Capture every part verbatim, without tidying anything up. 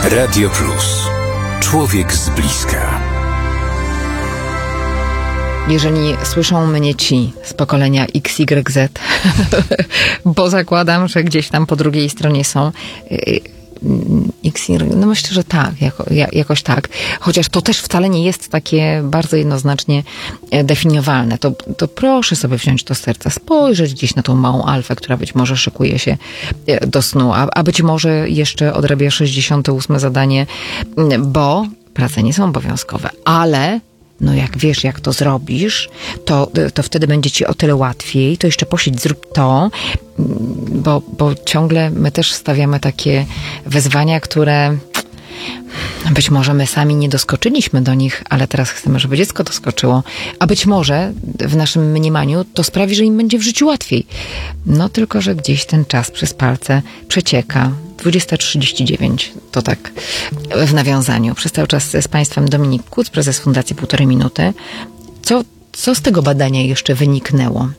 Radio Plus. Człowiek z bliska. Jeżeli słyszą mnie ci z pokolenia X Y Z, bo zakładam, że gdzieś tam po drugiej stronie są X Y, no myślę, że tak, jako, jakoś tak. Chociaż to też wcale nie jest takie bardzo jednoznacznie definiowalne. To, to proszę sobie wziąć do serca, spojrzeć gdzieś na tą małą alfę, która być może szykuje się do snu, a, a być może jeszcze odrabia sześćdziesiąte ósme zadanie, bo prace nie są obowiązkowe, ale no jak wiesz, jak to zrobisz, to, to wtedy będzie ci o tyle łatwiej, to jeszcze posiedź, zrób to, bo, bo ciągle my też stawiamy takie wyzwania, które być może my sami nie doskoczyliśmy do nich, ale teraz chcemy, żeby dziecko doskoczyło, a być może w naszym mniemaniu to sprawi, że im będzie w życiu łatwiej. No tylko, że gdzieś ten czas przez palce przecieka. dwudziesta trzydzieści dziewięć, to tak w nawiązaniu. Przez cały czas z Państwem Dominik Kuc, prezes Fundacji Półtorej Minuty. Co, co z tego badania jeszcze wyniknęło?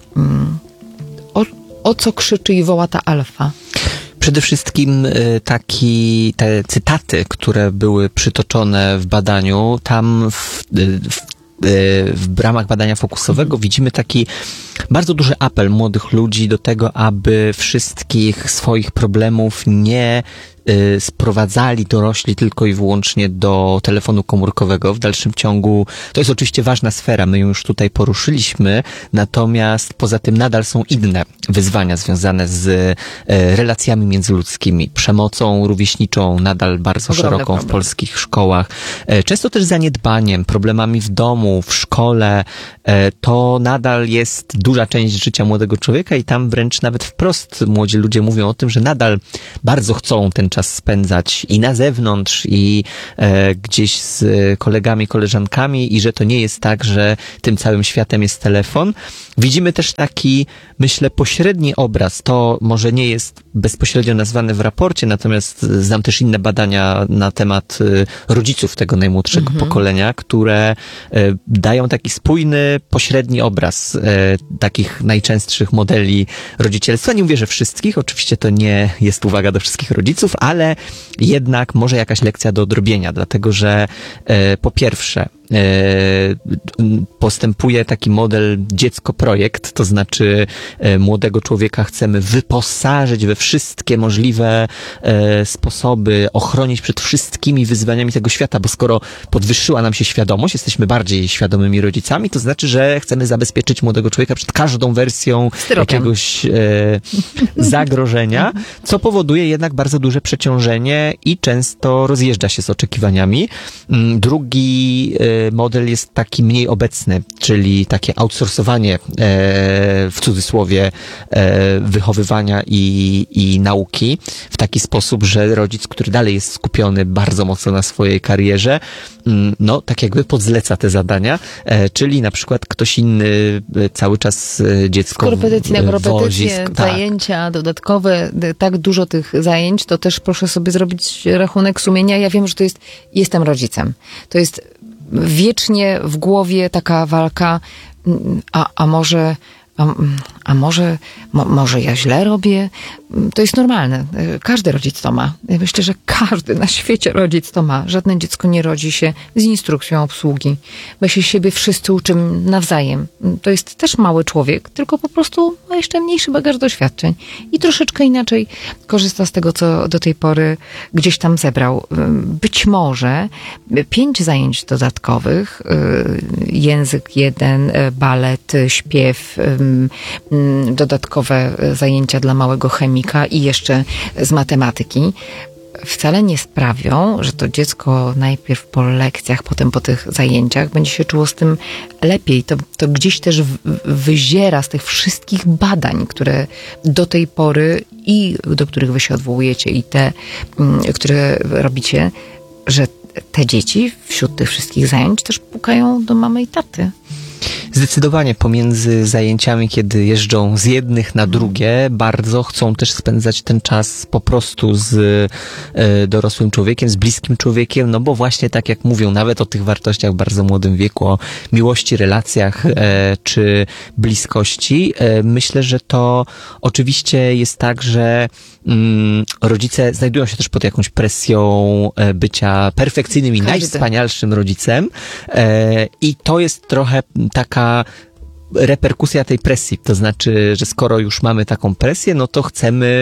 O, o co krzyczy i woła ta alfa? Przede wszystkim taki, te cytaty, które były przytoczone w badaniu, tam w, w, w ramach badania fokusowego widzimy taki bardzo duży apel młodych ludzi do tego, aby wszystkich swoich problemów nie y, sprowadzali dorośli tylko i wyłącznie do telefonu komórkowego. W dalszym ciągu to jest oczywiście ważna sfera, my ją już tutaj poruszyliśmy, natomiast poza tym nadal są inne wyzwania związane z y, relacjami międzyludzkimi, przemocą rówieśniczą, nadal bardzo Ogromny szeroką problem. w polskich szkołach, y, często też zaniedbaniem, problemami w domu, w szkole. Y, to nadal jest duża część życia młodego człowieka i tam wręcz nawet wprost młodzi ludzie mówią o tym, że nadal bardzo chcą ten czas spędzać i na zewnątrz, i e, gdzieś z kolegami, koleżankami, i że to nie jest tak, że tym całym światem jest telefon. Widzimy też taki, myślę, pośredni obraz. To może nie jest bezpośrednio nazwane w raporcie, natomiast znam też inne badania na temat e, rodziców tego najmłodszego mhm. pokolenia, które e, dają taki spójny, pośredni obraz e, takich najczęstszych modeli rodzicielstwa. Nie mówię, że wszystkich, oczywiście to nie jest uwaga do wszystkich rodziców, ale jednak może jakaś lekcja do odrobienia, dlatego że e, po pierwsze e, postępuje taki model dziecko-projekt, to znaczy e, młodego człowieka chcemy wyposażyć we wszystkie możliwe e, sposoby, ochronić przed wszystkimi wyzwaniami tego świata, bo skoro podwyższyła nam się świadomość, jesteśmy bardziej świadomymi rodzicami, to znaczy, że chcemy zabezpieczyć młodego człowieka przed każdą wersją Styropian. jakiegoś e, zagrożenia, co powoduje jednak bardzo duże przeciążenie i często rozjeżdża się z oczekiwaniami. Drugi e, model jest taki mniej obecny, czyli takie outsourcowanie e, w cudzysłowie e, wychowywania i, i nauki w taki sposób, że rodzic, który dalej jest skupiony bardzo mocno na swojej karierze, no tak jakby podzleca te zadania, e, czyli na przykład ktoś inny cały czas dziecko korepetycje na korepetycje, wozi, tak. zajęcia dodatkowe, tak dużo tych zajęć, to też proszę sobie zrobić rachunek sumienia. Ja wiem, że to jest, jestem rodzicem. To jest wiecznie w głowie taka walka, a, a może... A, a może, mo, może ja źle robię? To jest normalne. Każdy rodzic to ma. Ja myślę, że każdy na świecie rodzic to ma. Żadne dziecko nie rodzi się z instrukcją obsługi. My się siebie wszyscy uczymy nawzajem. To jest też mały człowiek, tylko po prostu ma jeszcze mniejszy bagaż doświadczeń. I troszeczkę inaczej korzysta z tego, co do tej pory gdzieś tam zebrał. Być może pięć zajęć dodatkowych, język jeden, balet, śpiew, dodatkowe zajęcia dla małego chemika i jeszcze z matematyki wcale nie sprawią, że to dziecko najpierw po lekcjach, potem po tych zajęciach będzie się czuło z tym lepiej. To, to gdzieś też wyziera z tych wszystkich badań, które do tej pory i do których wy się odwołujecie i te, które robicie, że te dzieci wśród tych wszystkich zajęć też pukają do mamy i taty. Zdecydowanie pomiędzy zajęciami, kiedy jeżdżą z jednych na drugie, bardzo chcą też spędzać ten czas po prostu z e, dorosłym człowiekiem, z bliskim człowiekiem, no bo właśnie tak jak mówią, nawet o tych wartościach w bardzo młodym wieku, o miłości, relacjach e, czy bliskości, e, myślę, że to oczywiście jest tak, że mm, rodzice znajdują się też pod jakąś presją e, bycia perfekcyjnym i Każdy. najwspanialszym rodzicem e, i to jest trochę taka reperkusja tej presji, to znaczy, że skoro już mamy taką presję, no to chcemy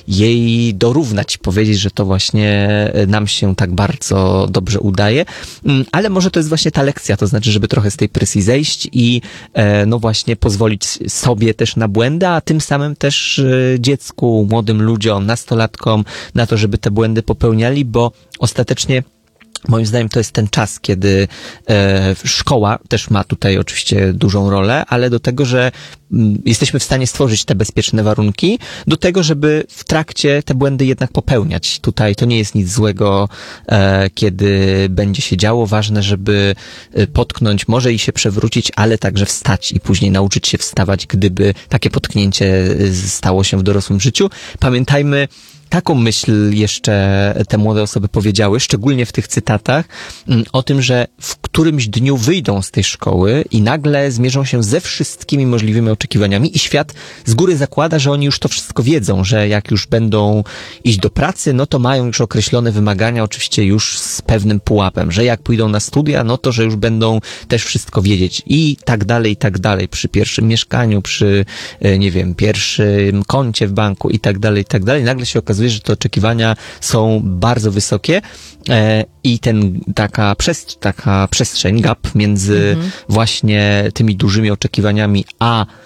jej dorównać, powiedzieć, że to właśnie nam się tak bardzo dobrze udaje, ale może to jest właśnie ta lekcja, to znaczy, żeby trochę z tej presji zejść i no właśnie pozwolić sobie też na błędy, a tym samym też dziecku, młodym ludziom, nastolatkom na to, żeby te błędy popełniali, bo ostatecznie moim zdaniem to jest ten czas, kiedy e, szkoła też ma tutaj oczywiście dużą rolę, ale do tego, że m, jesteśmy w stanie stworzyć te bezpieczne warunki, do tego, żeby w trakcie te błędy jednak popełniać. Tutaj to nie jest nic złego, e, kiedy będzie się działo. Ważne, żeby potknąć, może i się przewrócić, ale także wstać i później nauczyć się wstawać, gdyby takie potknięcie stało się w dorosłym życiu. Pamiętajmy, taką myśl jeszcze te młode osoby powiedziały, szczególnie w tych cytatach, o tym, że w którymś dniu wyjdą z tej szkoły i nagle zmierzą się ze wszystkimi możliwymi oczekiwaniami i świat z góry zakłada, że oni już to wszystko wiedzą, że jak już będą iść do pracy, no to mają już określone wymagania, oczywiście już z pewnym pułapem, że jak pójdą na studia, no to, że już będą też wszystko wiedzieć i tak dalej, i tak dalej, przy pierwszym mieszkaniu, przy, nie wiem, pierwszym koncie w banku i tak dalej, i tak dalej. Nagle się okazuje, że te oczekiwania są bardzo wysokie e, i ten taka, przest, taka przestrzeń, gap między mhm. właśnie tymi dużymi oczekiwaniami a e,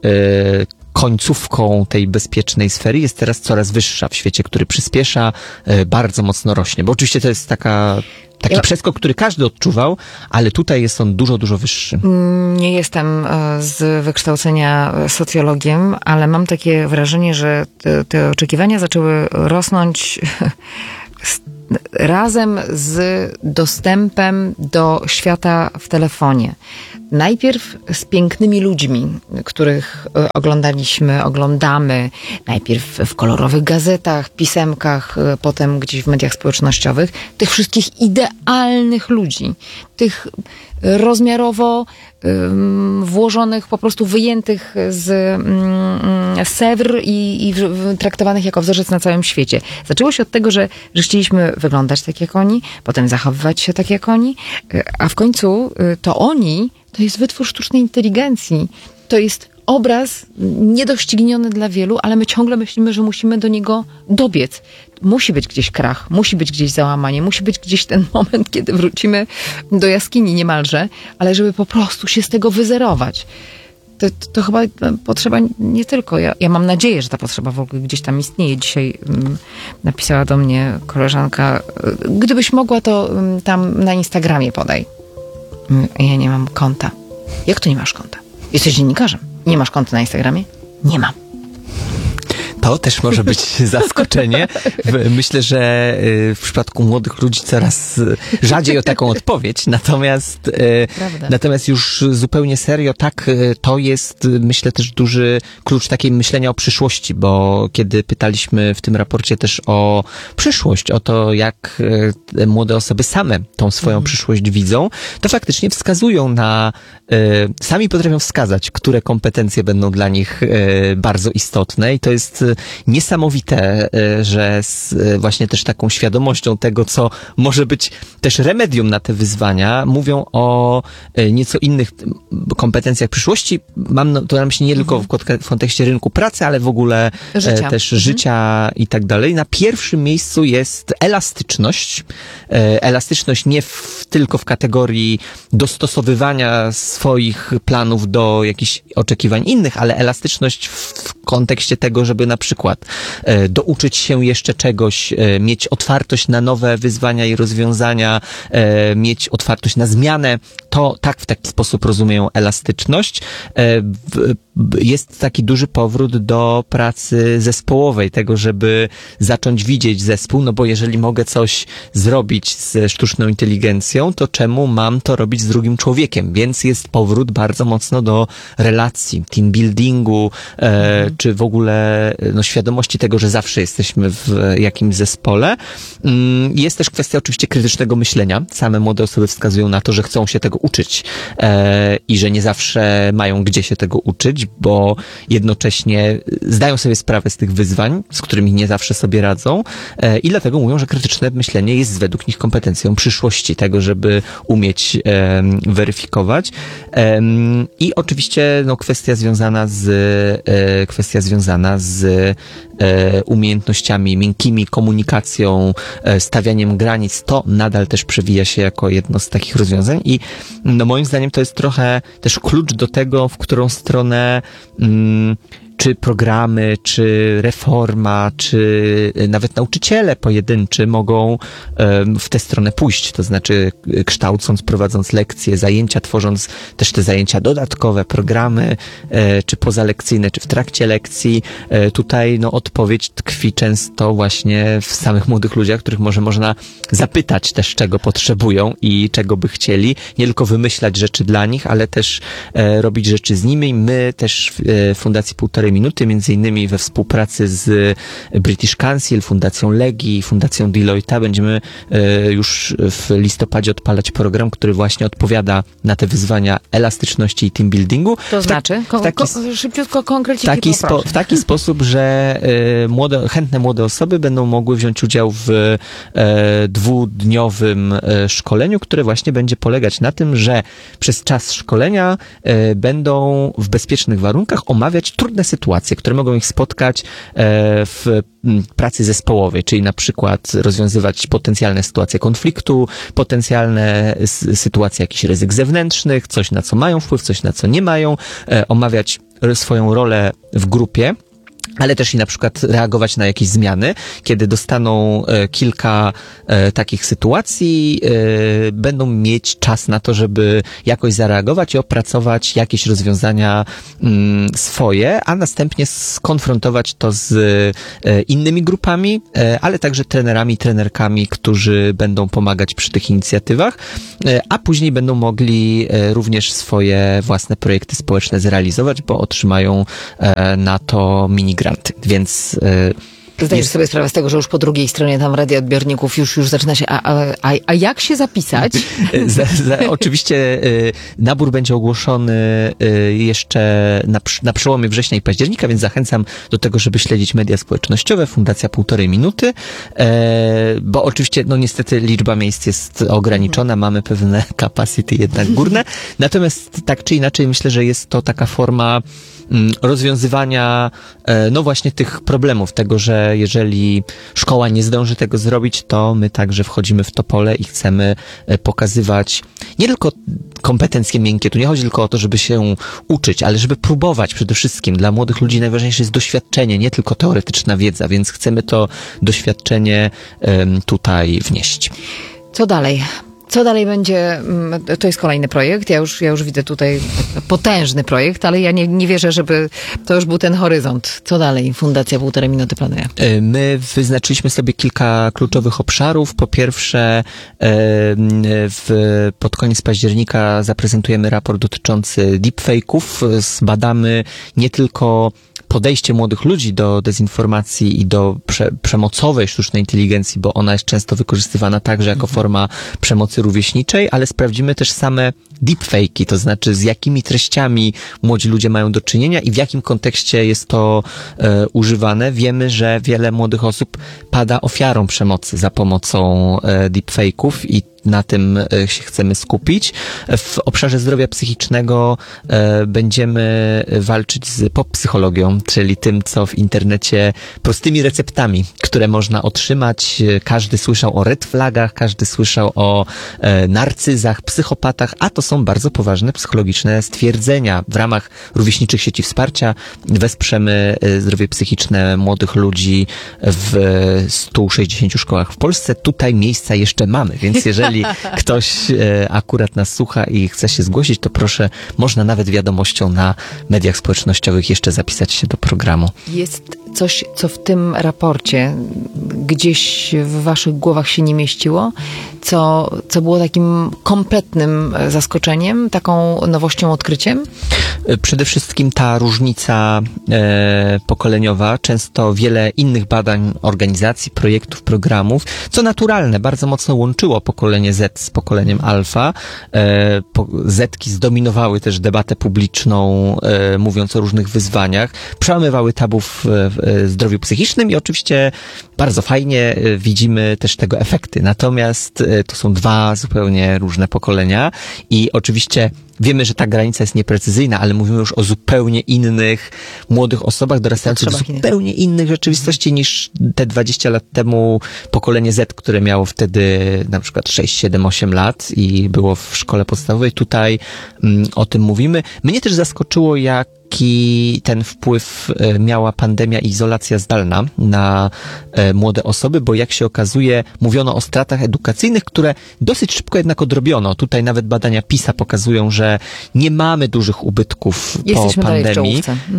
końcówką tej bezpiecznej sfery jest teraz coraz wyższa w świecie, który przyspiesza, e, bardzo mocno rośnie. Bo oczywiście to jest taka Taki ja... przeskok, który każdy odczuwał, ale tutaj jest on dużo, dużo wyższy. Nie jestem z wykształcenia socjologiem, ale mam takie wrażenie, że te, te oczekiwania zaczęły rosnąć razem z dostępem do świata w telefonie. Najpierw z pięknymi ludźmi, których oglądaliśmy, oglądamy. Najpierw w kolorowych gazetach, pisemkach, potem gdzieś w mediach społecznościowych. Tych wszystkich idealnych ludzi. Tych rozmiarowo um, włożonych, po prostu wyjętych z um, Sewr i, i traktowanych jako wzorzec na całym świecie. Zaczęło się od tego, że, że chcieliśmy wyglądać tak jak oni, potem zachowywać się tak jak oni, a w końcu to oni to jest wytwór sztucznej inteligencji. To jest obraz niedościgniony dla wielu, ale my ciągle myślimy, że musimy do niego dobiec. Musi być gdzieś krach, musi być gdzieś załamanie, musi być gdzieś ten moment, kiedy wrócimy do jaskini niemalże, ale żeby po prostu się z tego wyzerować. To, to, to chyba potrzeba nie tylko. Ja, ja mam nadzieję, że ta potrzeba w ogóle gdzieś tam istnieje. Dzisiaj um, napisała do mnie koleżanka, gdybyś mogła, to um, tam na Instagramie podaj. Ja nie mam konta. Jak to nie masz konta? Jesteś dziennikarzem. Nie masz konta na Instagramie? Nie mam. To też może być zaskoczenie. Myślę, że w przypadku młodych ludzi coraz rzadziej o taką odpowiedź. Natomiast, Prawda. natomiast już zupełnie serio, tak, to jest, myślę, też duży klucz takiej myślenia o przyszłości, bo kiedy pytaliśmy w tym raporcie też o przyszłość, o to, jak młode osoby same tą swoją mhm. przyszłość widzą, to faktycznie wskazują na, sami potrafią wskazać, które kompetencje będą dla nich bardzo istotne i to jest niesamowite, że z właśnie też taką świadomością tego, co może być też remedium na te wyzwania, mówią o nieco innych kompetencjach przyszłości. Mam to na myśli nie mhm. tylko w kontekście rynku pracy, ale w ogóle życia. też mhm. życia i tak dalej. Na pierwszym miejscu jest elastyczność. Elastyczność nie w, tylko w kategorii dostosowywania swoich planów do jakichś oczekiwań innych, ale elastyczność w kontekście tego, żeby na przykład e, douczyć się jeszcze czegoś, e, mieć otwartość na nowe wyzwania i rozwiązania, e, mieć otwartość na zmianę, to tak w taki sposób rozumieją elastyczność. E, w, jest taki duży powrót do pracy zespołowej, tego, żeby zacząć widzieć zespół, no bo jeżeli mogę coś zrobić ze sztuczną inteligencją, to czemu mam to robić z drugim człowiekiem? Więc jest powrót bardzo mocno do relacji, team buildingu, e, mhm. czy w ogóle no, świadomości tego, że zawsze jesteśmy w jakimś zespole. Jest też kwestia oczywiście krytycznego myślenia. Same młode osoby wskazują na to, że chcą się tego uczyć e, i że nie zawsze mają gdzie się tego uczyć, bo jednocześnie zdają sobie sprawę z tych wyzwań, z którymi nie zawsze sobie radzą e, i dlatego mówią, że krytyczne myślenie jest według nich kompetencją przyszłości, tego, żeby umieć e, weryfikować. E, I oczywiście no, kwestia związana z e, kwestia związana z e, umiejętnościami miękkimi, komunikacją, e, stawianiem granic, to nadal też przewija się jako jedno z takich rozwiązań i no, moim zdaniem to jest trochę też klucz do tego, w którą stronę mm, czy programy, czy reforma, czy nawet nauczyciele pojedynczy mogą w tę stronę pójść, to znaczy kształcąc, prowadząc lekcje, zajęcia, tworząc też te zajęcia dodatkowe, programy, czy pozalekcyjne, czy w trakcie lekcji. Tutaj no, odpowiedź tkwi często właśnie w samych młodych ludziach, których może można zapytać też, czego potrzebują i czego by chcieli. Nie tylko wymyślać rzeczy dla nich, ale też robić rzeczy z nimi. My też w Fundacji Półtorej Minuty, między innymi we współpracy z British Council, Fundacją Legii, Fundacją Deloitte'a będziemy już w listopadzie odpalać program, który właśnie odpowiada na te wyzwania elastyczności i team buildingu. To znaczy? Ko- taki, ko- szybciutko, konkretnie taki spo, w taki sposób, że młode, chętne młode osoby będą mogły wziąć udział w e, dwudniowym e, szkoleniu, które właśnie będzie polegać na tym, że przez czas szkolenia e, będą w bezpiecznych warunkach omawiać trudne sytuacje, które mogą ich spotkać w pracy zespołowej, czyli na przykład rozwiązywać potencjalne sytuacje konfliktu, potencjalne sytuacje jakichś ryzyk zewnętrznych, coś na co mają wpływ, coś na co nie mają, omawiać swoją rolę w grupie, ale też i na przykład reagować na jakieś zmiany. Kiedy dostaną e, kilka e, takich sytuacji, e, będą mieć czas na to, żeby jakoś zareagować i opracować jakieś rozwiązania mm, swoje, a następnie skonfrontować to z e, innymi grupami, e, ale także trenerami, trenerkami, którzy będą pomagać przy tych inicjatywach, e, a później będą mogli e, również swoje własne projekty społeczne zrealizować, bo otrzymają e, na to mini granty, więc... Yy, Zdajesz jest... sobie sprawę z tego, że już po drugiej stronie tam radioodbiorników już, już zaczyna się, a, a, a jak się zapisać? za, za, oczywiście yy, nabór będzie ogłoszony yy, jeszcze na, na przełomie września i października, więc zachęcam do tego, żeby śledzić media społecznościowe, Fundacja Półtorej Minuty, yy, bo oczywiście, no niestety liczba miejsc jest ograniczona, mamy pewne capacity jednak górne, natomiast tak czy inaczej myślę, że jest to taka forma rozwiązywania, no właśnie tych problemów, tego, że jeżeli szkoła nie zdąży tego zrobić, to my także wchodzimy w to pole i chcemy pokazywać nie tylko kompetencje miękkie, tu nie chodzi tylko o to, żeby się uczyć, ale żeby próbować przede wszystkim. Dla młodych ludzi najważniejsze jest doświadczenie, nie tylko teoretyczna wiedza, więc chcemy to doświadczenie tutaj wnieść. Co dalej? Co dalej będzie? To jest kolejny projekt. Ja już, ja już widzę tutaj potężny projekt, ale ja nie, nie wierzę, żeby to już był ten horyzont. Co dalej Fundacja Półtorej Minuty planuje? My wyznaczyliśmy sobie kilka kluczowych obszarów. Po pierwsze, w, pod koniec października zaprezentujemy raport dotyczący deepfake'ów. Zbadamy nie tylko podejście młodych ludzi do dezinformacji i do prze, przemocowej sztucznej inteligencji, bo ona jest często wykorzystywana także jako forma przemocy rówieśniczej, ale sprawdzimy też same deepfake'i, to znaczy z jakimi treściami młodzi ludzie mają do czynienia i w jakim kontekście jest to e, używane. Wiemy, że wiele młodych osób pada ofiarą przemocy za pomocą e, deepfake'ów i na tym się chcemy skupić. W obszarze zdrowia psychicznego e, będziemy walczyć z pop-psychologią, czyli tym, co w internecie prostymi receptami, które można otrzymać. Każdy słyszał o red flagach, każdy słyszał o e, narcyzach, psychopatach, a to są bardzo poważne psychologiczne stwierdzenia. W ramach rówieśniczych sieci wsparcia wesprzemy zdrowie psychiczne młodych ludzi w stu sześćdziesięciu szkołach w Polsce. Tutaj miejsca jeszcze mamy, więc jeżeli jeżeli ktoś e, akurat nas słucha i chce się zgłosić, to proszę, można nawet wiadomością na mediach społecznościowych jeszcze zapisać się do programu. Jest coś, co w tym raporcie gdzieś w waszych głowach się nie mieściło, co, co było takim kompletnym zaskoczeniem, taką nowością, odkryciem? Przede wszystkim ta różnica e, pokoleniowa, często wiele innych badań, organizacji, projektów, programów, co naturalne, bardzo mocno łączyło pokolenie Z z pokoleniem alfa. E, po, Zetki zdominowały też debatę publiczną, e, mówiąc o różnych wyzwaniach, przełamywały tabu w, w zdrowiu psychicznym i oczywiście bardzo fajnie e, widzimy też tego efekty. Natomiast e, to są dwa zupełnie różne pokolenia i oczywiście wiemy, że ta granica jest nieprecyzyjna, ale mówimy już o zupełnie innych młodych osobach dorastających do zupełnie innych rzeczywistości niż te dwadzieścia lat temu pokolenie Z, które miało wtedy na przykład sześć, siedem, osiem lat i było w szkole podstawowej. Tutaj mm, o tym mówimy. Mnie też zaskoczyło, jak jaki ten wpływ miała pandemia i izolacja zdalna na młode osoby, bo jak się okazuje, mówiono o stratach edukacyjnych, które dosyć szybko jednak odrobiono. Tutaj nawet badania PISA pokazują, że nie mamy dużych ubytków Jesteśmy po pandemii, mhm.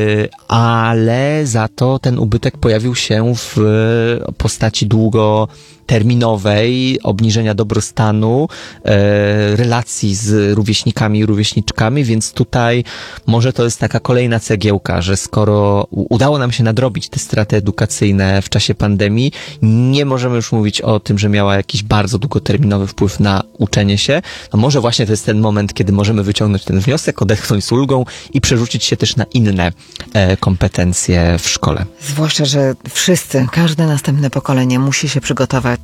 ale za to ten ubytek pojawił się w postaci długo terminowej, obniżenia dobrostanu, e, relacji z rówieśnikami i rówieśniczkami, więc tutaj może to jest taka kolejna cegiełka, że skoro udało nam się nadrobić te straty edukacyjne w czasie pandemii, nie możemy już mówić o tym, że miała jakiś bardzo długoterminowy wpływ na uczenie się. No może właśnie to jest ten moment, kiedy możemy wyciągnąć ten wniosek, odetchnąć z ulgą i przerzucić się też na inne e, kompetencje w szkole. Zwłaszcza, że wszyscy, każde następne pokolenie musi się przygotować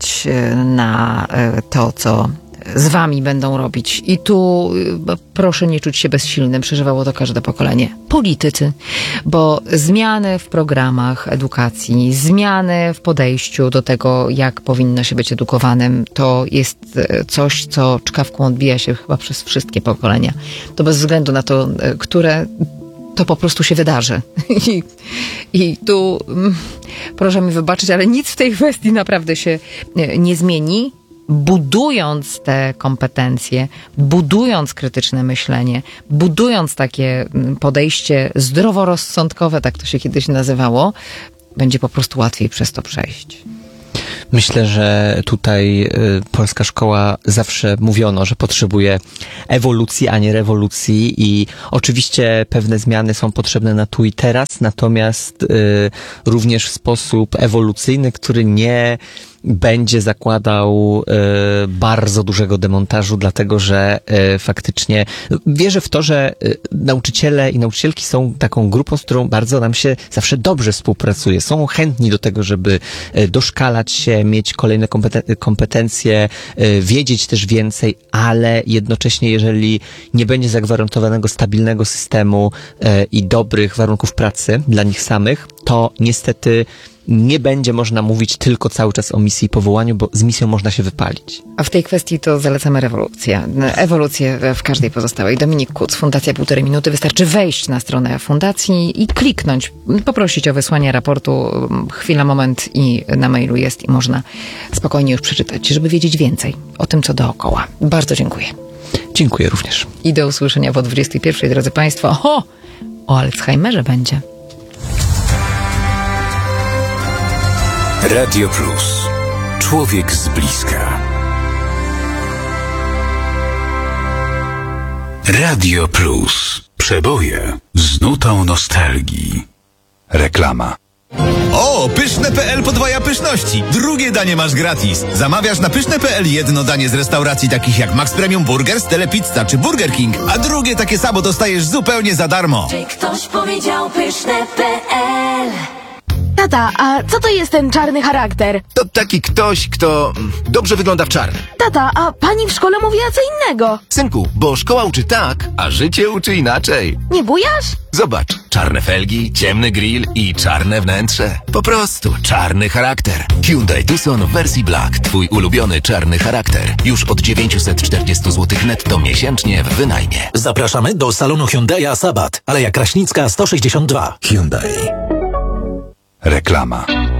na to, co z wami będą robić. I tu proszę nie czuć się bezsilnym, przeżywało to każde pokolenie. Politycy, bo zmiany w programach edukacji, zmiany w podejściu do tego, jak powinno się być edukowanym, to jest coś, co czkawką odbija się chyba przez wszystkie pokolenia. To bez względu na to, które to po prostu się wydarzy. I, i tu proszę mi wybaczyć, ale nic w tej kwestii naprawdę się nie zmieni. Budując te kompetencje, budując krytyczne myślenie, budując takie podejście zdroworozsądkowe, tak to się kiedyś nazywało, będzie po prostu łatwiej przez to przejść. Myślę, że tutaj y, polska szkoła zawsze mówiono, że potrzebuje ewolucji, a nie rewolucji i oczywiście pewne zmiany są potrzebne na tu i teraz, natomiast y, również w sposób ewolucyjny, który nie będzie zakładał y, bardzo dużego demontażu, dlatego że y, faktycznie wierzę w to, że y, nauczyciele i nauczycielki są taką grupą, z którą bardzo nam się zawsze dobrze współpracuje. Są chętni do tego, żeby y, doszkalać się, mieć kolejne kompeten- kompetencje, y, wiedzieć też więcej, ale jednocześnie, jeżeli nie będzie zagwarantowanego stabilnego systemu y, i dobrych warunków pracy dla nich samych, to niestety nie będzie można mówić tylko cały czas o misji i powołaniu, bo z misją można się wypalić. A w tej kwestii to zalecamy rewolucję. Ewolucję w każdej pozostałej. Dominik Kuc, Fundacja Półtorej Minuty. Wystarczy wejść na stronę fundacji i kliknąć, poprosić o wysłanie raportu. Chwila, moment i na mailu jest i można spokojnie już przeczytać, żeby wiedzieć więcej o tym, co dookoła. Bardzo dziękuję. Dziękuję również. I do usłyszenia po dwudziestej pierwszej, drodzy Państwo. O, o Alzheimerze będzie. Radio Plus. Człowiek z bliska. Radio Plus. Przeboje z nutą nostalgii. Reklama. O, pyszne kropka pe el podwaja pyszności. Drugie danie masz gratis. Zamawiasz na pyszne kropka pe el jedno danie z restauracji takich jak Max Premium Burgers, Telepizza czy Burger King, a drugie takie samo dostajesz zupełnie za darmo. Czy ktoś powiedział pyszne kropka pe el? Tata, a co to jest ten czarny charakter? To taki ktoś, kto dobrze wygląda w czarnym. Tata, a pani w szkole mówiła co innego. Synku, bo szkoła uczy tak, a życie uczy inaczej. Nie bujasz? Zobacz, czarne felgi, ciemny grill i czarne wnętrze. Po prostu czarny charakter. Hyundai Tucson w wersji Black. Twój ulubiony czarny charakter. Już od dziewięćset czterdzieści złotych netto miesięcznie w wynajmie. Zapraszamy do salonu Hyundai'a Sabat, Aleja Kraśnicka sto sześćdziesiąt dwa. Hyundai. Reklama.